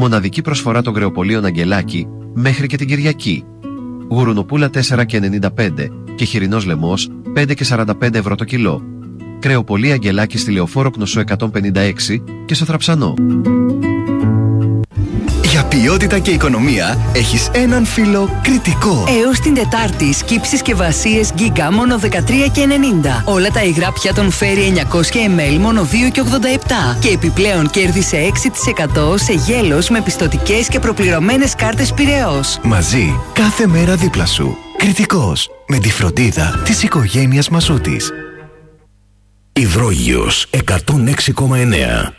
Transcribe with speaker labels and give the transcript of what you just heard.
Speaker 1: Μοναδική προσφορά των κρεοπολίων Αγγελάκη μέχρι και την Κυριακή. Γουρουνοπούλα 4,95 και χοιρινός λαιμός 5,45 ευρώ το κιλό. Κρεοπολία Αγγελάκη στη Λεωφόρο Κνωσού 156 και στο Θραψανό.
Speaker 2: Για ποιότητα και οικονομία έχεις έναν φίλο Κριτικό.
Speaker 3: Έως την Τετάρτη σκύψεις συσκευασίες Giga μόνο 13,90. Όλα τα υγρά πια των Fairy 900 ml μόνο 2,87. Και επιπλέον κέρδισε 6% σε γέλος με πιστωτικές και προπληρωμένες κάρτες Πειραιώς.
Speaker 2: Μαζί, κάθε μέρα δίπλα σου. Κριτικός. Με τη φροντίδα της οικογένειας Μασούτης.
Speaker 4: Υδρόγειος 106,9.